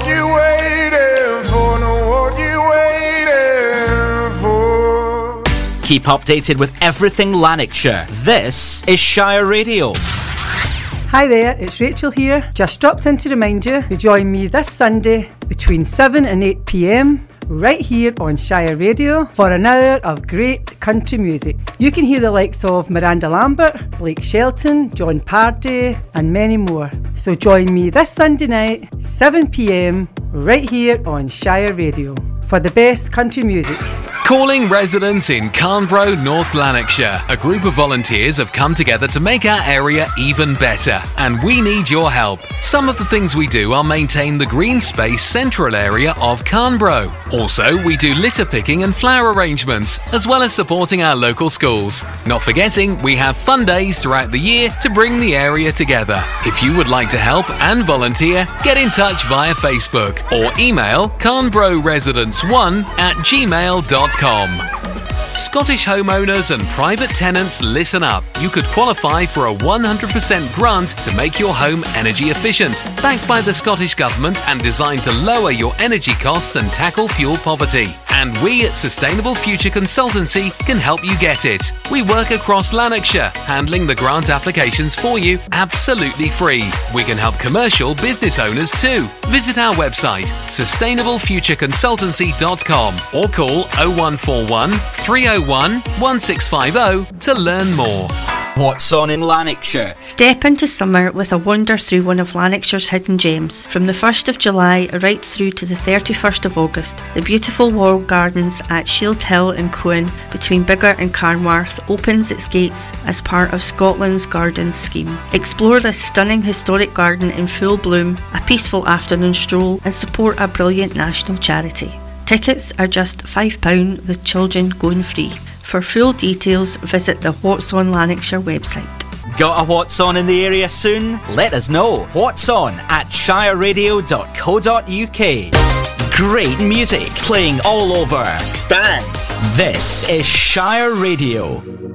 what you waiting for, know what you waiting for. Keep updated with everything Lanarkshire. This is Shire Radio. Hi there, it's Rachel here. Just dropped in to remind you to join me this Sunday between 7 and 8 p.m. right here on Shire Radio for an hour of great country music. You can hear the likes of Miranda Lambert, Blake Shelton, John Pardee and many more. So join me this Sunday night, 7 p.m, right here on Shire Radio for the best country music. Calling residents in Carnbro, North Lanarkshire. A group of volunteers have come together to make our area even better, and we need your help. Some of the things we do are maintain the green space central area of Carnbro. Also, we do litter picking and flower arrangements, as well as supporting our local schools. Not forgetting, we have fun days throughout the year to bring the area together. If you would like to help and volunteer, get in touch via Facebook or email carnbroresidents1@gmail.com. Scottish homeowners and private tenants, listen up. You could qualify for a 100% grant to make your home energy efficient, backed by the Scottish Government and designed to lower your energy costs and tackle fuel poverty. And we at Sustainable Future Consultancy can help you get it. We work across Lanarkshire, handling the grant applications for you absolutely free. We can help commercial business owners too. Visit our website, sustainablefutureconsultancy.com, or call 0141 301 1650 to learn more. What's on in Lanarkshire? Step into summer with a wander through one of Lanarkshire's hidden gems. From the 1st of July right through to the 31st of August, the beautiful walled gardens at Shield Hill and Coen between Biggar and Carnwarth opens its gates as part of Scotland's Gardens scheme. Explore this stunning historic garden in full bloom, a peaceful afternoon stroll and support a brilliant national charity. Tickets are just £5 with children going free. For full details, visit the What's On Lanarkshire website. Got a What's On in the area soon? Let us know. What's On at shireradio.co.uk. Great music playing all over. Stands. This is Shire Radio.